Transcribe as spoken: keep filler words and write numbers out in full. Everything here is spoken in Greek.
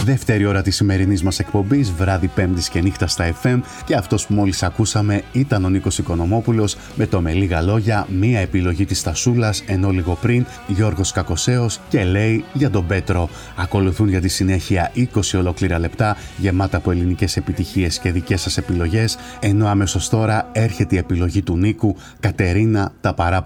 Δεύτερη ώρα της σημερινής μας εκπομπής, βράδυ Πέμπτης και νύχτα στα εφ εμ, και αυτός που μόλις ακούσαμε ήταν ο Νίκος Οικονομόπουλος με το «Με λίγα λόγια», μία επιλογή της Στασούλας, ενώ λίγο πριν Γιώργος Κακοσέος και λέει για τον Πέτρο. Ακολουθούν για τη συνέχεια είκοσι ολόκληρα λεπτά γεμάτα από ελληνικές επιτυχίες και δικές σας επιλογές, ενώ αμέσως τώρα έρχεται η επιλογή του Νίκου, Κατερίνα, τα παράπονα